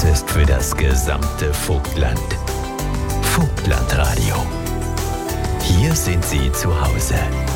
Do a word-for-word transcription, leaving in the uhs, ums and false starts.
ist für das gesamte Vogtland. Vogtlandradio. Hier sind Sie zu Hause.